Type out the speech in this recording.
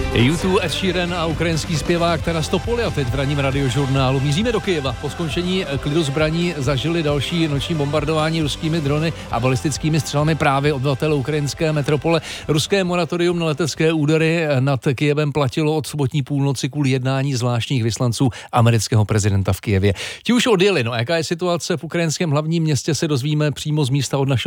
YouTube, Ed Sheeran a ukrajinský zpěvák Taras Topolia teď v ranním radiožurnálu. Míříme do Kyjeva. Po skončení klidu zbraní zažili další noční bombardování ruskými drony a balistickými střelami právě obyvatelé ukrajinské metropole. Ruské moratorium na letecké údery nad Kyjevem platilo od sobotní půlnoci kvůli jednání zvláštních vyslanců amerického prezidenta v Kyjevě. Ti už odjeli. No a jaká je situace v ukrajinském hlavním městě, se dozvíme přímo z místa od našeho